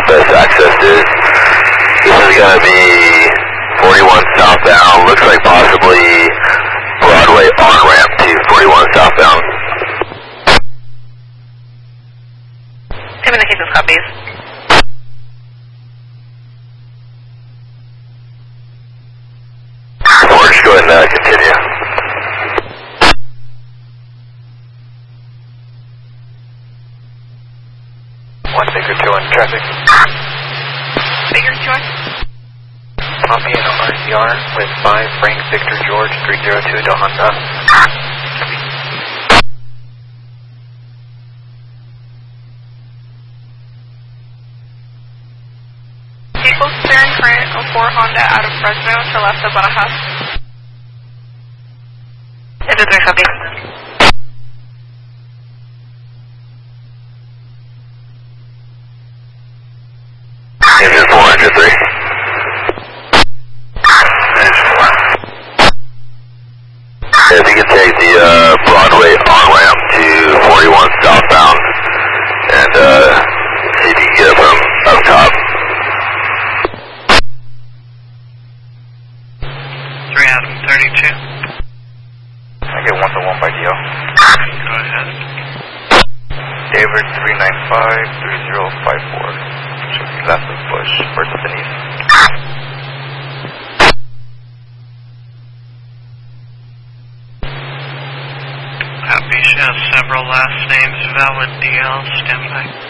best access is. This is going to be 41 southbound, looks like possibly Broadway on-ramp to 41 southbound. Communications copies. Orange, go ahead and continue. Baker 2 traffic. Baker 2. Copy in RCR with 5 Frank Victor George 302 to Honda. Vehicle steering current 04 Honda out of Fresno to left of Barajas. Into 3 copy. Engine 4, engine 3. If you can take the Broadway on-ramp to 41 southbound and see if you can get it from up top. 3 Adam 32. I get 1-1 by DL. Go ahead. David 395-3054. Left of Bush, first of Denise. Copy, she has several last names, valid DL, standby.